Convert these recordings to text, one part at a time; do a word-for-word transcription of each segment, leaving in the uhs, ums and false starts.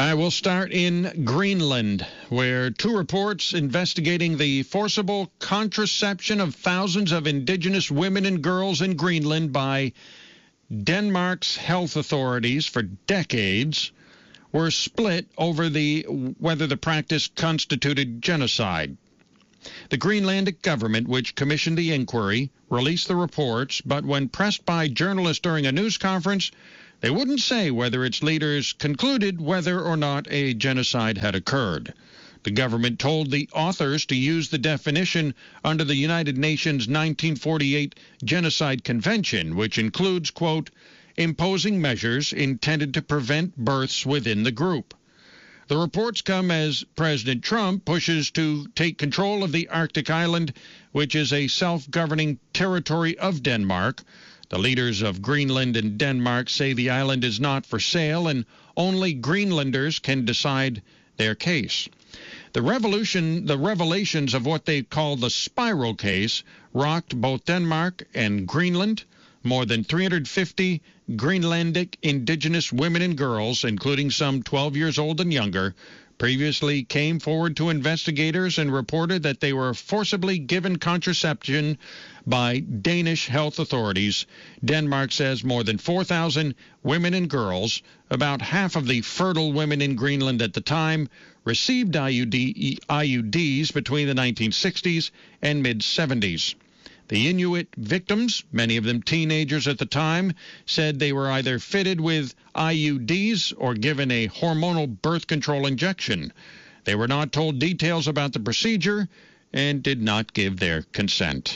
I will start in Greenland, where two reports investigating the forcible contraception of thousands of indigenous women and girls in Greenland by Denmark's health authorities for decades were split over the whether the practice constituted genocide. The Greenlandic government, which commissioned the inquiry, released the reports, but when pressed by journalists during a news conference, they wouldn't say whether its leaders concluded whether or not a genocide had occurred. The government told the authors to use the definition under the United Nations nineteen forty-eight Genocide Convention, which includes, quote, imposing measures intended to prevent births within the group. The reports come as President Trump pushes to take control of the Arctic island, which is a self-governing territory of Denmark. The leaders of Greenland and Denmark say the island is not for sale and only Greenlanders can decide their case. The revolution, the revelations of what they call the Spiral case rocked both Denmark and Greenland. More than three hundred fifty Greenlandic indigenous women and girls, including some twelve years old and younger, previously came forward to investigators and reported that they were forcibly given contraception by Danish health authorities. Denmark says more than four thousand women and girls, about half of the fertile women in Greenland at the time, received I U D, I U Ds between the nineteen sixties and mid-seventies. The Inuit victims, many of them teenagers at the time, said they were either fitted with I U Ds or given a hormonal birth control injection. They were not told details about the procedure and did not give their consent.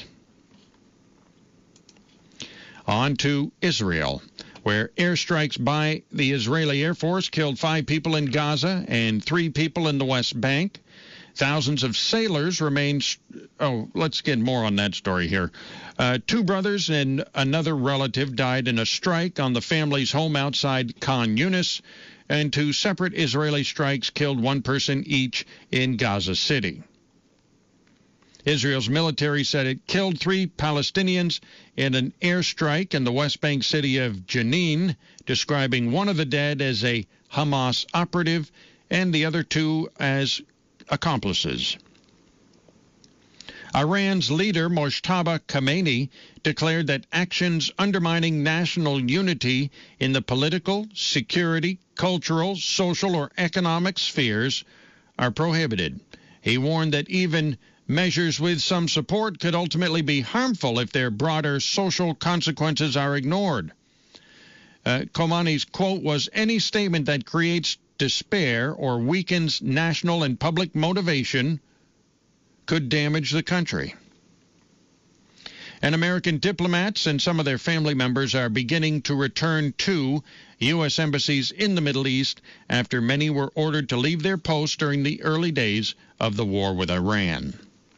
On to Israel, where airstrikes by the Israeli Air Force killed five people in Gaza and three people in the West Bank. Thousands of sailors remain. Oh, let's get more on that story here. Uh, two brothers and another relative died in a strike on the family's home outside Khan Yunis, and two separate Israeli strikes killed one person each in Gaza City. Israel's military said it killed three Palestinians in an airstrike in the West Bank city of Jenin, describing one of the dead as a Hamas operative and the other two as accomplices. Iran's leader, Mojtaba Khamenei, declared that actions undermining national unity in the political, security, cultural, social, or economic spheres are prohibited. He warned that even measures with some support could ultimately be harmful if their broader social consequences are ignored. Uh, Khamenei's quote was, "Any statement that creates despair or weakens national and public motivation could damage the country." And American diplomats and some of their family members are beginning to return to U S embassies in the Middle East after many were ordered to leave their posts during the early days of the war with Iran.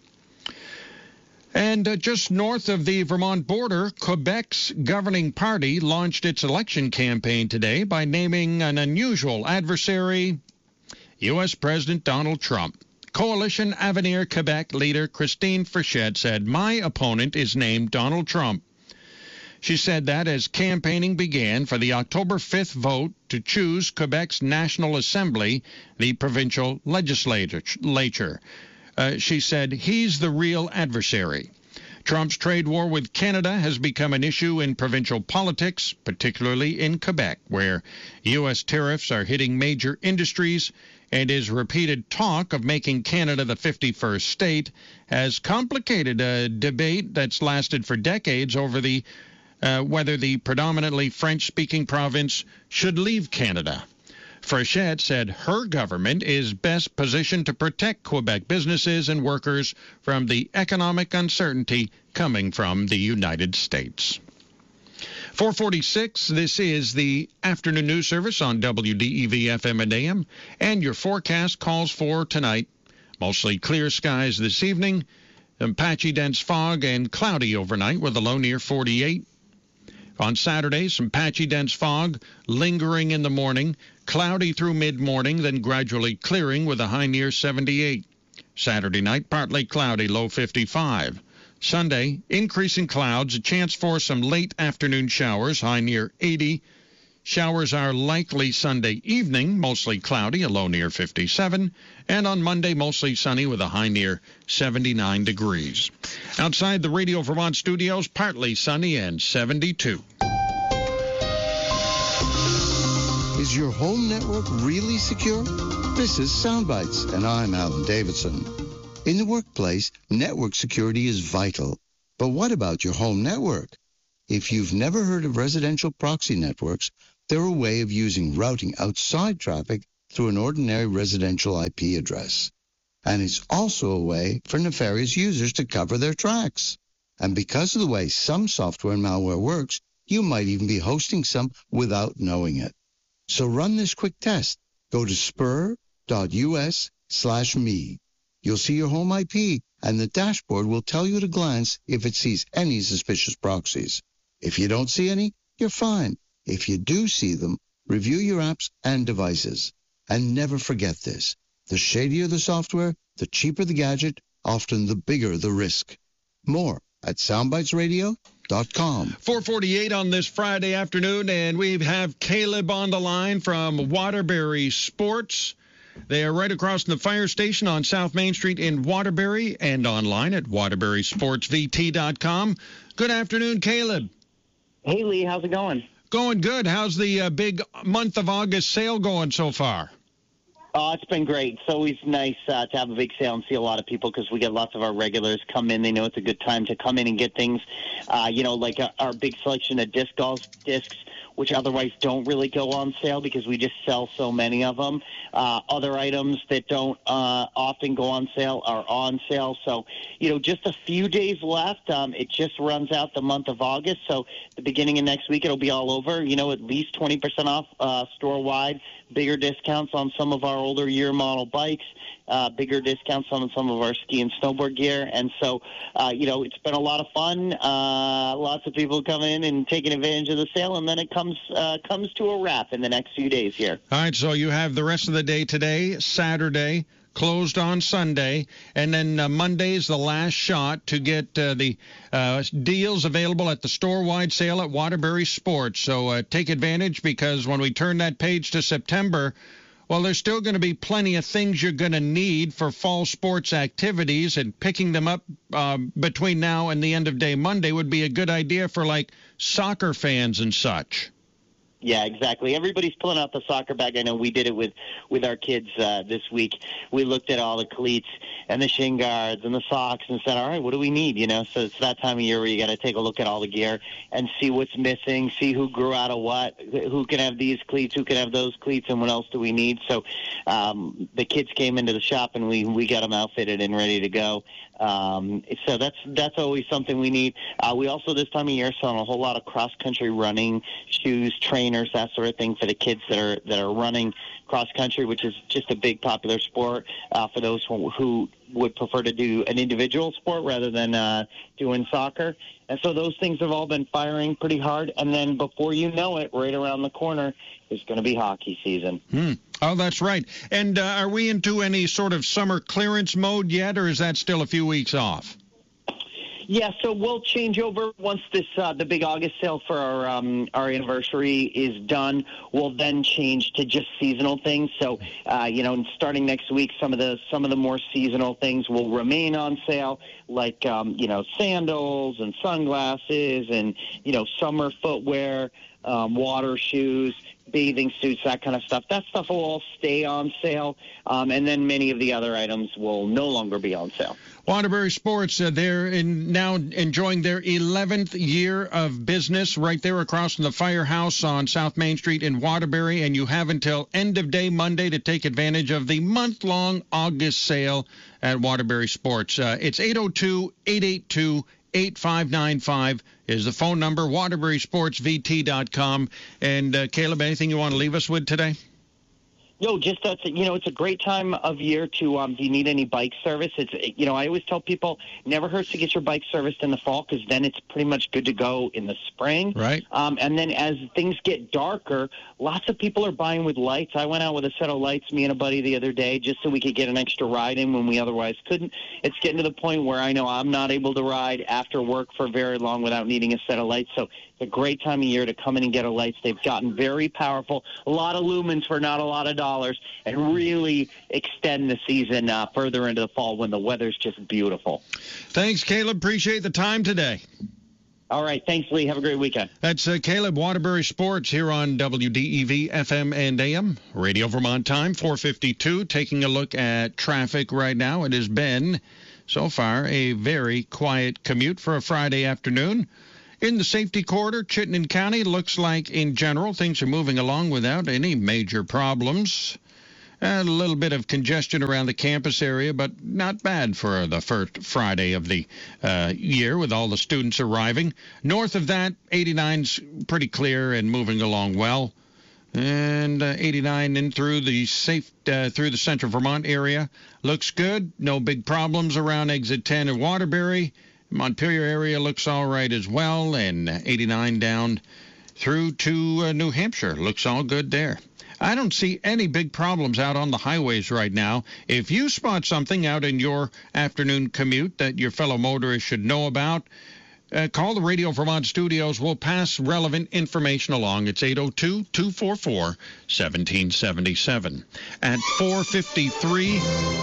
And uh, just north of the Vermont border, Quebec's governing party launched its election campaign today by naming an unusual adversary, U S President Donald Trump. Coalition Avenir Quebec leader Christine Frechette said, "My opponent is named Donald Trump." She said that as campaigning began for the October fifth vote to choose Quebec's National Assembly, the provincial legislature. Uh, she said, "He's the real adversary." Trump's trade war with Canada has become an issue in provincial politics, particularly in Quebec, where U S tariffs are hitting major industries, and his repeated talk of making Canada the fifty-first state has complicated a debate that's lasted for decades over the uh, whether the predominantly French-speaking province should leave Canada. Frechette said her government is best positioned to protect Quebec businesses and workers from the economic uncertainty coming from the United States. four forty-six, this is the afternoon news service on W D E V F M and A M, and your forecast calls for tonight. Mostly clear skies this evening, some patchy dense fog and cloudy overnight with a low near forty-eight. On Saturday, some patchy dense fog lingering in the morning, cloudy through mid-morning, then gradually clearing with a high near seventy-eight. Saturday night, partly cloudy, low fifty-five. Sunday, increasing clouds, a chance for some late afternoon showers, high near eighty. Showers are likely Sunday evening, mostly cloudy, a low near fifty-seven. And on Monday, mostly sunny with a high near seventy-nine degrees. Outside the Radio Vermont studios, partly sunny and seventy-two. Is your home network really secure? This is Soundbites, and I'm Alan Davidson. In the workplace, network security is vital. But what about your home network? If you've never heard of residential proxy networks, they're a way of using routing outside traffic through an ordinary residential I P address. And it's also a way for nefarious users to cover their tracks. And because of the way some software and malware works, you might even be hosting some without knowing it. So run this quick test. Go to spur.us slash me. You'll see your home I P, and the dashboard will tell you at a glance if it sees any suspicious proxies. If you don't see any, you're fine. If you do see them, review your apps and devices. And never forget this. The shadier the software, the cheaper the gadget, often the bigger the risk. More at soundbites radio dot com. four forty-eight on this Friday afternoon, and we have Caleb on the line from Waterbury Sports. They are right across from the fire station on South Main Street in Waterbury and online at waterbury sports v t dot com. Good afternoon, Caleb. Hey, Lee. How's it going? Going good. How's the uh, big month of August sale going so far? Oh, it's been great. It's always nice uh, to have a big sale and see a lot of people because we get lots of our regulars come in. They know it's a good time to come in and get things, uh, you know, like uh, our big selection of disc golf discs, which otherwise don't really go on sale because we just sell so many of them. Uh, other items that don't uh, often go on sale are on sale. So, you know, just a few days left. Um, it just runs out the month of August. So the beginning of next week, it'll be all over. You know, at least twenty percent off uh, store-wide, bigger discounts on some of our older year model bikes, uh, bigger discounts on some of our ski and snowboard gear. And so, uh, you know, it's been a lot of fun. Uh, lots of people come in and taking advantage of the sale, and then it comes uh, comes to a wrap in the next few days here. All right, so you have the rest of the day today, Saturday, closed on Sunday, and then uh, Monday's the last shot to get uh, the uh, deals available at the store-wide sale at Waterbury Sports. So uh, take advantage, because when we turn that page to September, well, there's still going to be plenty of things you're going to need for fall sports activities, and picking them up uh, between now and the end of day Monday would be a good idea for, like, soccer fans and such. Yeah, exactly. Everybody's pulling out the soccer bag. I know we did it with, with our kids uh, this week. We looked at all the cleats and the shin guards and the socks and said, all right, what do we need? You know, so it's that time of year where you got to take a look at all the gear and see what's missing, see who grew out of what, who can have these cleats, who can have those cleats, and what else do we need. So um, the kids came into the shop, and we, we got them outfitted and ready to go. Um, so that's that's always something we need. Uh, we also, this time of year, selling a whole lot of cross-country running shoes, trainers, that sort of thing for the kids that are that are running cross-country, which is just a big popular sport uh, for those who, who would prefer to do an individual sport rather than uh, doing soccer. And so those things have all been firing pretty hard. And then before you know it, right around the corner is going to be hockey season. Hmm. Oh, that's right. And uh, are we into any sort of summer clearance mode yet, or is that still a few weeks off? Yeah, so we'll change over once this uh, the big August sale for our um, our anniversary is done. We'll then change to just seasonal things. So, uh, you know, starting next week, some of the some of the more seasonal things will remain on sale, like um, you know, sandals and sunglasses and you know, summer footwear, um, water shoes, bathing suits, that kind of stuff. That stuff will all stay on sale, um, and then many of the other items will no longer be on sale. Waterbury Sports, uh, they're in, now enjoying their eleventh year of business right there across from the Firehouse on South Main Street in Waterbury, and you have until end of day Monday to take advantage of the month-long August sale at Waterbury Sports. Uh, it's eight oh two, eight eight two, eight five nine five is the phone number, waterbury sports v t dot com. And, uh, Caleb, anything you want to leave us with today? No, just that's you know, it's a great time of year to um, if you need any bike service. It's you know, I always tell people never hurts to get your bike serviced in the fall because then it's pretty much good to go in the spring. Right. Um, and then as things get darker, lots of people are buying with lights. I went out with a set of lights, me and a buddy, the other day, just so we could get an extra ride in when we otherwise couldn't. It's getting to the point where I know I'm not able to ride after work for very long without needing a set of lights. So It's a great time of year to come in and get a lights. They've gotten very powerful, a lot of lumens for not a lot of dollars, and really extend the season uh, further into the fall when the weather's just beautiful. Thanks, Caleb. Appreciate the time today. All right. Thanks, Lee. Have a great weekend. That's uh, Caleb Waterbury Sports here on W D E V F M and A M. Radio Vermont time, four fifty-two. Taking a look at traffic right now. It has been, so far, a very quiet commute for a Friday afternoon. In the safety corridor, Chittenden County, looks like, in general, things are moving along without any major problems. A little bit of congestion around the campus area, but not bad for the first Friday of the uh, year with all the students arriving. North of that, eighty-nine's pretty clear and moving along well. And uh, eighty-nine in through the safe uh, through the central Vermont area looks good. No big problems around exit ten in Waterbury. Montpelier area looks all right as well, and eighty-nine down through to uh, New Hampshire looks all good there. I don't see any big problems out on the highways right now. If you spot something out in your afternoon commute that your fellow motorists should know about, uh, call the Radio Vermont studios. We'll pass relevant information along. It's eight oh two, two four four, one seven seven seven. At four fifty-three,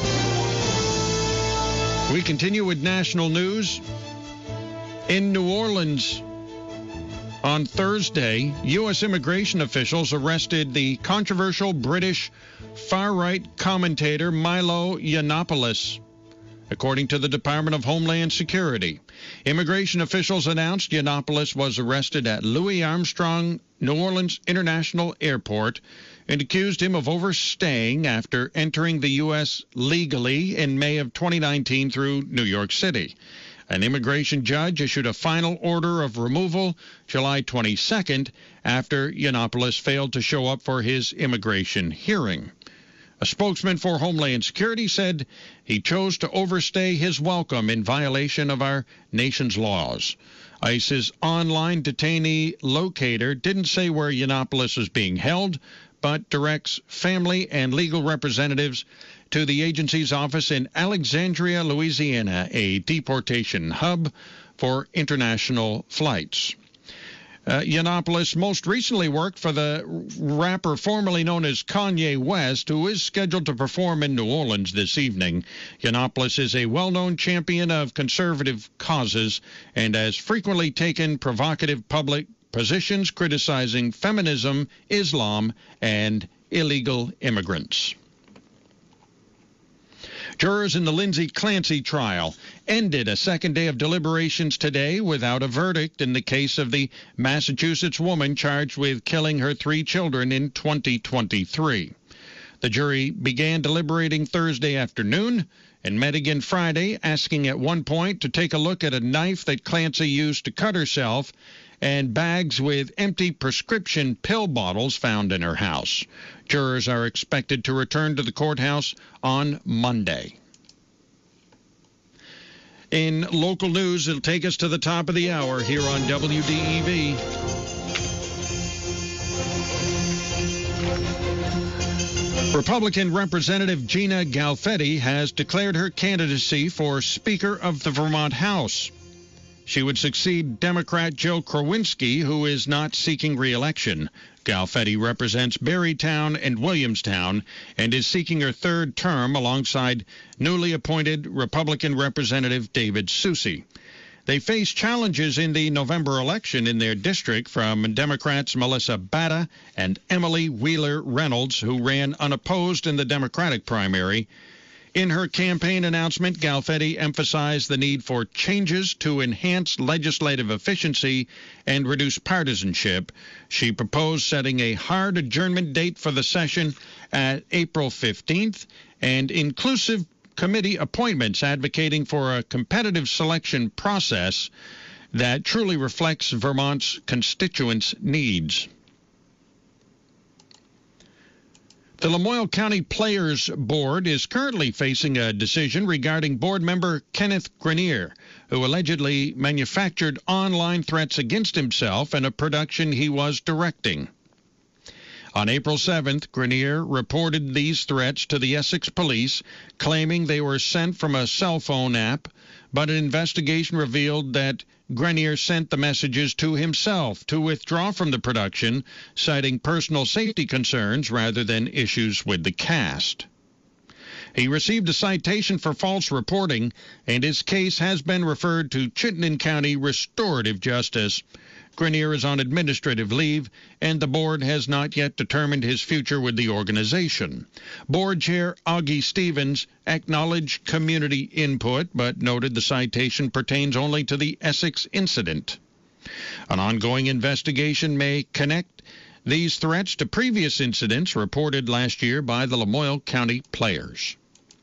we continue with national news. In New Orleans, on Thursday, U S immigration officials arrested the controversial British far-right commentator Milo Yiannopoulos, according to the Department of Homeland Security. Immigration officials announced Yiannopoulos was arrested at Louis Armstrong New Orleans International Airport and accused him of overstaying after entering the U S legally in May of twenty nineteen through New York City. An immigration judge issued a final order of removal July twenty-second after Yiannopoulos failed to show up for his immigration hearing. A spokesman for Homeland Security said he chose to overstay his welcome in violation of our nation's laws. ICE's online detainee locator didn't say where Yiannopoulos is being held, but directs family and legal representatives to the agency's office in Alexandria, Louisiana, a deportation hub for international flights. Uh, Yiannopoulos most recently worked for the rapper formerly known as Kanye West, who is scheduled to perform in New Orleans this evening. Yiannopoulos is a well-known champion of conservative causes and has frequently taken provocative public positions criticizing feminism, Islam, and illegal immigrants. Jurors in the Lindsay Clancy trial ended a second day of deliberations today without a verdict in the case of the Massachusetts woman charged with killing her three children in twenty twenty-three. The jury began deliberating Thursday afternoon and met again Friday, asking at one point to take a look at a knife that Clancy used to cut herself and bags with empty prescription pill bottles found in her house. Jurors are expected to return to the courthouse on Monday. In local news, it'll take us to the top of the hour here on W D E V. Republican Representative Gina Galfetti has declared her candidacy for Speaker of the Vermont House. She would succeed Democrat Joe Krawinski, who is not seeking re-election. Galfetti represents Barrytown and Williamstown and is seeking her third term alongside newly appointed Republican Representative David Soucy. They face challenges in the November election in their district from Democrats Melissa Batta and Emily Wheeler Reynolds, who ran unopposed in the Democratic primary. In her campaign announcement, Galfetti emphasized the need for changes to enhance legislative efficiency and reduce partisanship. She proposed setting a hard adjournment date for the session at April fifteenth and inclusive committee appointments, advocating for a competitive selection process that truly reflects Vermont's constituents' needs. The Lamoille County Players Board is currently facing a decision regarding board member Kenneth Grenier, who allegedly manufactured online threats against himself in a production he was directing. On April seventh, Grenier reported these threats to the Essex Police, claiming they were sent from a cell phone app, but an investigation revealed that Grenier sent the messages to himself to withdraw from the production, citing personal safety concerns rather than issues with the cast. He received a citation for false reporting, and his case has been referred to Chittenden County Restorative Justice. Grenier is on administrative leave, and the board has not yet determined his future with the organization. Board Chair Augie Stevens acknowledged community input, but noted the citation pertains only to the Essex incident. An ongoing investigation may connect these threats to previous incidents reported last year by the Lamoille County Players.